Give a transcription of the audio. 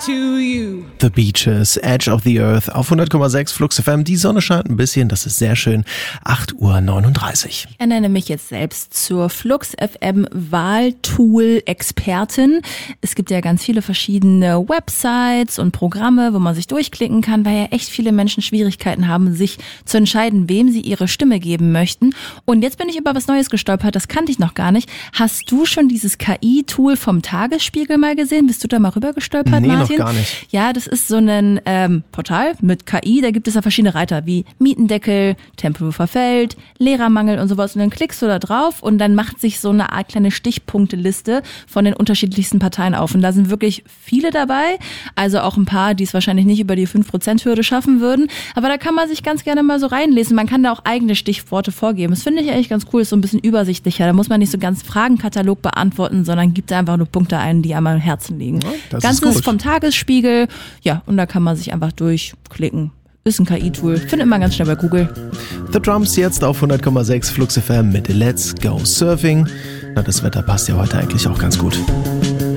to you. The Beaches, Edge of the Earth auf 100,6 Flux FM. Die Sonne scheint ein bisschen, das ist sehr schön. 8:39 Uhr. Ich ernenne mich jetzt selbst zur Flux FM Wahltool-Expertin. Es gibt ja ganz viele verschiedene Websites und Programme, wo man sich durchklicken kann, weil ja echt viele Menschen Schwierigkeiten haben, sich zu entscheiden, wem sie ihre Stimme geben möchten. Und jetzt bin ich über was Neues gestolpert, das kannte ich noch gar nicht. Hast du schon dieses KI-Tool vom Tagesspiegel mal gesehen? Bist du da mal rüber gestolpert, Nee, Martin? noch gar nicht. Ja, das ist so ein Portal mit KI, da gibt es ja verschiedene Reiter wie Mietendeckel, Tempelhofer Feld, Lehrermangel und sowas. Und dann klickst du da drauf und dann macht sich so eine Art kleine Stichpunkteliste von den unterschiedlichsten Parteien auf. Und da sind wirklich viele dabei, also auch ein paar, die es wahrscheinlich nicht über die 5%-Hürde schaffen würden. Aber da kann man sich ganz gerne mal so reinlesen. Man kann da auch eigene Stichworte vorgeben. Das finde ich eigentlich ganz cool, ist so ein bisschen übersichtlicher. Da muss man nicht so ganz Fragenkatalog beantworten, sondern gibt da einfach nur Punkte ein, die einem am Herzen liegen. Ja, das Ganzes ist gut. vom Tagesspiegel, ja, und da kann man sich einfach durchklicken. Ist ein KI-Tool. Findet man ganz schnell bei Google. The Drums jetzt auf 100,6 Flux FM mit Let's Go Surfing. Na, das Wetter passt ja heute eigentlich auch ganz gut.